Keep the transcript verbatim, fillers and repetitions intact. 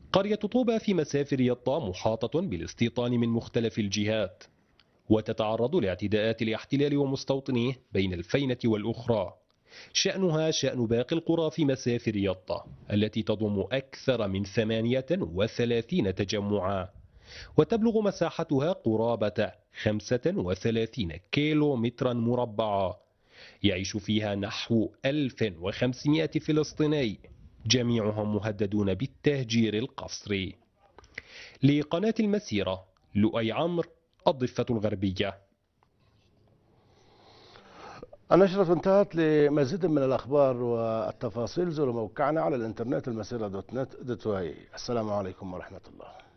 قرية طوبى في مسافر يطا محاطة بالاستيطان من مختلف الجهات، وتتعرض لاعتداءات الاحتلال ومستوطنيه بين الفينة والأخرى. شأنها شأن باقي القرى في مسافر يطا التي تضم أكثر من ثمانية وثلاثين تجمعا، وتبلغ مساحتها قرابة خمسة وثلاثين كيلو مترا مربعا. يعيش فيها نحو ألف وخمسمائة فلسطيني، جميعهم مهددون بالتهجير القسري. لقناة المسيرة، لؤي عمرو، الضفة الغربية. النشرة انتهت. لمزيد من الأخبار والتفاصيل زوروا موقعنا على الإنترنت المسيرة دوت نت دوت واي. السلام عليكم ورحمة الله.